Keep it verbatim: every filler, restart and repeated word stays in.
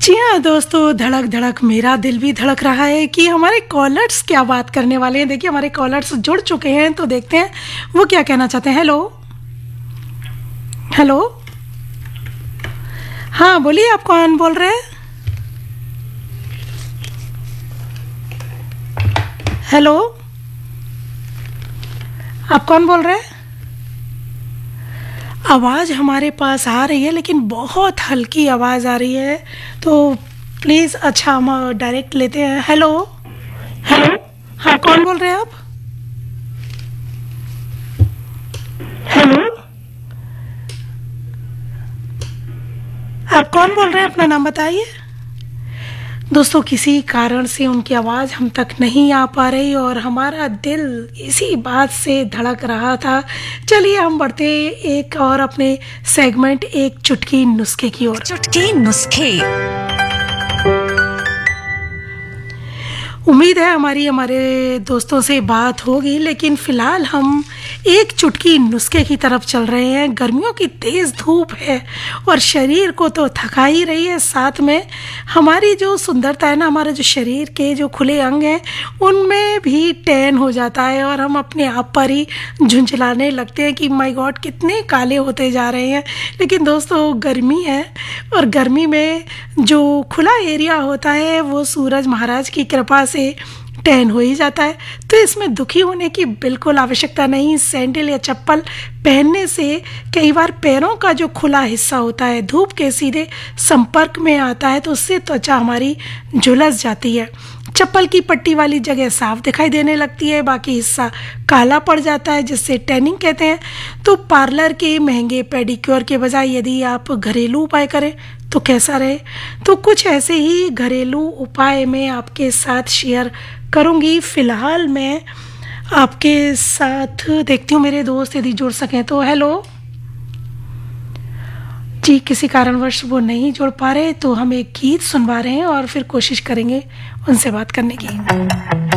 जी हाँ दोस्तों, धड़क धड़क मेरा दिल भी धड़क रहा है कि हमारे कॉलर्स क्या बात करने वाले हैं। देखिए हमारे कॉलर्स जुड़ चुके हैं, तो देखते हैं वो क्या कहना चाहते हैं। हेलो हेलो, हाँ बोलिए, आप कौन बोल रहे हैं? हेलो, आप कौन बोल रहे हैं? आवाज़ हमारे पास आ रही है लेकिन बहुत हल्की आवाज़ आ रही है, तो प्लीज़ अच्छा हम डायरेक्ट लेते हैं। हेलो हेलो, हाँ कौन बोल रहे हैं आप? हेलो, आप कौन बोल रहे हैं? अपना नाम बताइए। दोस्तों, किसी कारण से उनकी आवाज़ हम तक नहीं आ पा रही और हमारा दिल इसी बात से धड़क रहा था। चलिए हम बढ़ते एक और अपने सेगमेंट एक चुटकी नुस्खे की ओर। चुटकी नुस्खे। उम्मीद है हमारी हमारे दोस्तों से बात होगी, लेकिन फ़िलहाल हम एक चुटकी नुस्खे की तरफ चल रहे हैं। गर्मियों की तेज़ धूप है और शरीर को तो थका ही रही है, साथ में हमारी जो सुंदरता है ना, हमारे जो शरीर के जो खुले अंग हैं उनमें भी टैन हो जाता है और हम अपने आप पर ही झुंझलाने लगते हैं कि माय गॉड कितने काले होते जा रहे हैं। लेकिन दोस्तों, गर्मी है और गर्मी में जो खुला एरिया होता है वो सूरज महाराज की कृपा से टैन हो ही जाता है, तो इसमें दुखी होने की बिल्कुल आवश्यकता नहीं। सैंडल या चप्पल पहनने से कई बार पैरों का जो खुला हिस्सा होता है धूप के सीधे संपर्क में आता है, तो उससे त्वचा हमारी झुलस जाती है। चप्पल की पट्टी वाली जगह साफ दिखाई देने लगती है, बाकी हिस्सा काला पड़ जाता है, जिससे टैनिंग कहते हैं। तो पार्लर के महंगे पेडिक्योर के बजाय यदि आप घरेलू उपाय करें तो कैसा रहे? तो कुछ ऐसे ही घरेलू उपाय मैं आपके साथ शेयर करूंगी। फिलहाल मैं आपके साथ देखती हूँ मेरे दोस्त यदि जुड़ सकें तो। हेलो जी, किसी कारणवश वो नहीं जुड़ पा रहे, तो हम एक गीत सुनवा रहे हैं और फिर कोशिश करेंगे उनसे बात करने की।